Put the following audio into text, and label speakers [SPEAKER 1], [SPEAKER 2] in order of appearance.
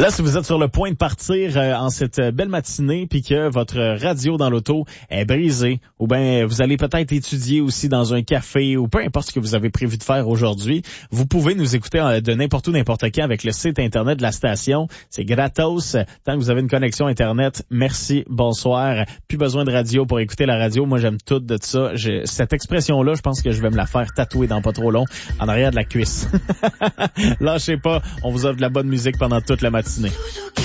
[SPEAKER 1] Là, si vous êtes sur le point de partir en cette belle matinée puis que votre radio dans l'auto est brisée, ou bien vous allez peut-être étudier aussi dans un café ou peu importe ce que vous avez prévu de faire aujourd'hui, vous pouvez nous écouter de n'importe où, n'importe quand avec le site Internet de la station. C'est gratos. Tant que vous avez une connexion Internet, merci, bonsoir. Plus besoin de radio pour écouter la radio. Moi, j'aime tout de ça. Cette expression-là, je pense que je vais me la faire tatouer dans pas trop long, en arrière de la cuisse. Lâchez pas, on vous offre de la bonne musique pendant toute la matinée.